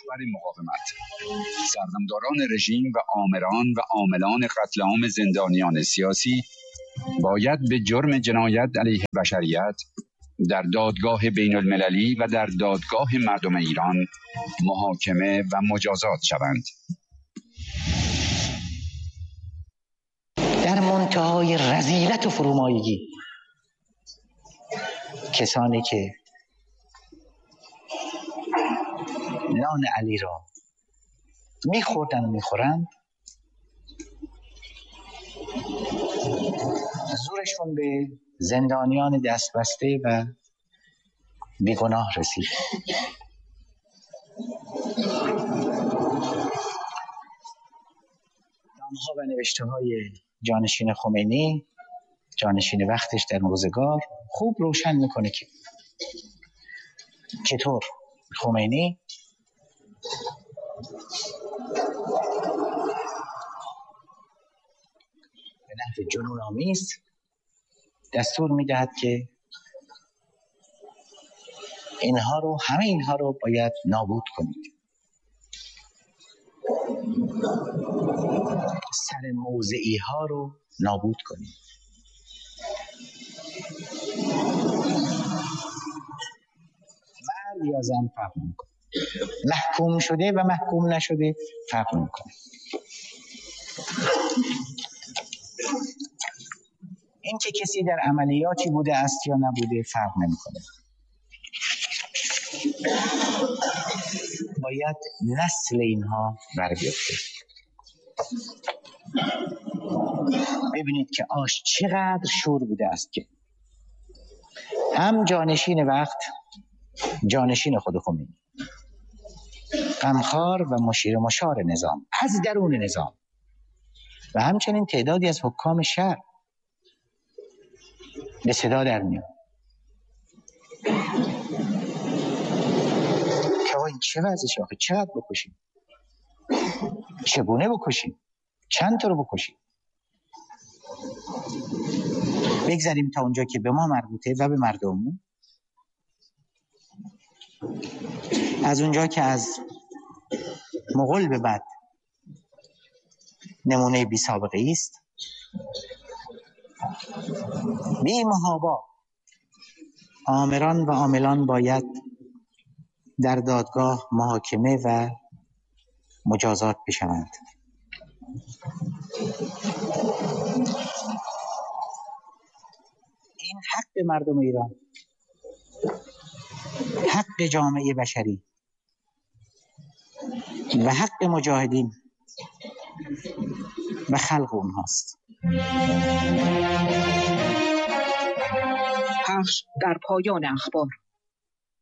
رهبر مقاومت، سردمداران رژیم و آمران و عاملان قتل عام زندانیان سیاسی باید به جرم جنایت علیه بشریت در دادگاه بین المللی و در دادگاه مردم ایران محاکمه و مجازات شوند. در منتهای رذیلت و فرومایگی کسانی که نان علی را میخوردن و میخورند، زورشون به زندانیان دستبسته و بیگناه رسید. نامها و نوشته های جانشین خمینی، جانشین وقتش در روزگار، خوب روشن میکنه که چطور خمینی به نحو جنون آمیز دستور میدهد که همه اینها رو باید نابود کنید. سر موضعی ها رو نابود کنید. مرد یا زن فرق میکنه. محکوم شده و محکوم نشده فرق میکنه. این که کسی در عملیاتی بوده است یا نبوده فرق نمیکنه. باید نسل اینها بر بیفته. ببینید که آش چقدر شور بوده است که هم جانشین وقت، جانشین خود خمینی، غمخوار و مشار نظام از درون نظام و همچنین تعدادی از حکام شهر به صدا در میاد که این چه وضعشه آخه، چقدر بکشیم، چگونه بکشیم، چند تا رو بکشیم. بگذاریم تا اونجا که به ما مربوطه و به مردم. از اونجا که از مغول به بعد نمونه بی سابقه است، بی محابا آمران و عاملان باید در دادگاه محاکمه و مجازات بشوند. این حق مردم ایران، حق جامعه بشری و حق مجاهدین و خلق اونهاست. پخش در پایان اخبار.